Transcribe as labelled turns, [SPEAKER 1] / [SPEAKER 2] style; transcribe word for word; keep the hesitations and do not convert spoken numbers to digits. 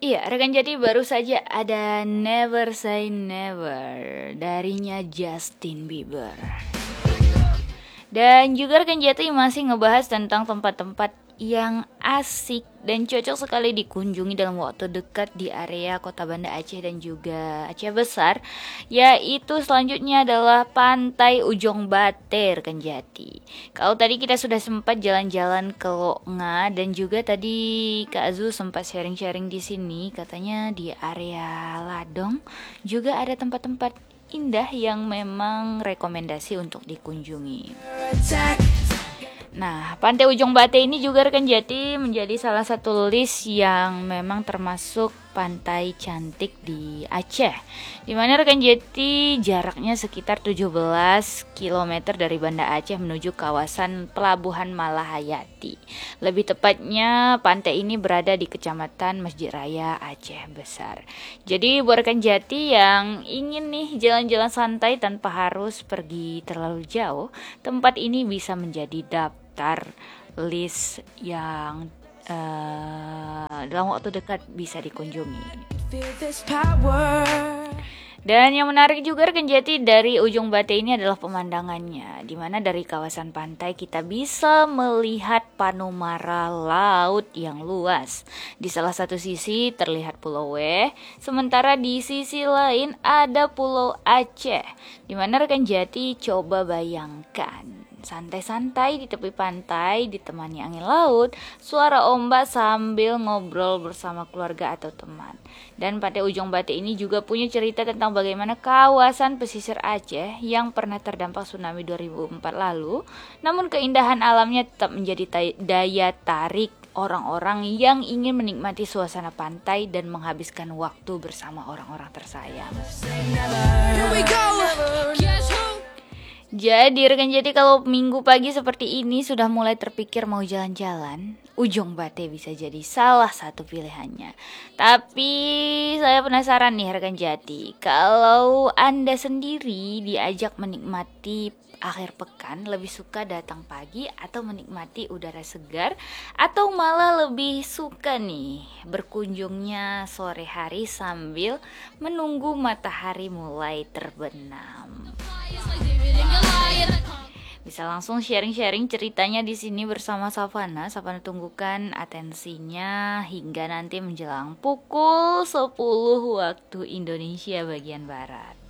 [SPEAKER 1] Iya, rekan Jati, baru saja ada Never Say Never darinya Justin Bieber. Dan juga rekan Jati masih ngebahas tentang tempat-tempat yang asik dan cocok sekali dikunjungi dalam waktu dekat di area Kota Banda Aceh dan juga Aceh Besar, yaitu selanjutnya adalah Pantai Ujung Bate, rekan Jati. Kalau tadi kita sudah sempat jalan-jalan ke Loknga dan juga tadi Kak Azu sempat sharing-sharing di sini, katanya di area Ladong juga ada tempat-tempat indah yang memang rekomendasi untuk dikunjungi. Nah, Pantai Ujung Bate ini juga rekan Jati menjadi salah satu list yang memang termasuk pantai cantik di Aceh, dimana rekan Jati jaraknya sekitar tujuh belas kilometer dari Banda Aceh menuju kawasan Pelabuhan Malahayati. Lebih tepatnya pantai ini berada di Kecamatan Masjid Raya Aceh Besar. Jadi buat rekan Jati yang ingin nih jalan-jalan santai tanpa harus pergi terlalu jauh, tempat ini bisa menjadi daftar list yang Uh, dalam waktu dekat bisa dikunjungi. Dan yang menarik juga rekan Jati dari Ujung Bate ini adalah pemandangannya, dimana dari kawasan pantai kita bisa melihat panorama laut yang luas. Di salah satu sisi terlihat Pulau W, sementara di sisi lain ada Pulau Aceh, dimana rekan Jati coba bayangkan santai-santai di tepi pantai ditemani angin laut, suara ombak sambil ngobrol bersama keluarga atau teman. Dan Pantai Ujung Bate ini juga punya cerita tentang bagaimana kawasan pesisir Aceh yang pernah terdampak tsunami dua ribu empat lalu, namun keindahan alamnya tetap menjadi daya tarik orang-orang yang ingin menikmati suasana pantai dan menghabiskan waktu bersama orang-orang tersayang. Jadi rekan Jati, kalau minggu pagi seperti ini sudah mulai terpikir mau jalan-jalan, Ujung Bate bisa jadi salah satu pilihannya. Tapi saya penasaran nih rekan Jati, kalau Anda sendiri diajak menikmati akhir pekan, lebih suka datang pagi atau menikmati udara segar, atau malah lebih suka nih berkunjungnya sore hari sambil menunggu matahari mulai terbenam? Bisa langsung sharing-sharing ceritanya di sini bersama Savana. Savana tunggukan atensinya hingga nanti menjelang pukul sepuluh waktu Indonesia bagian barat.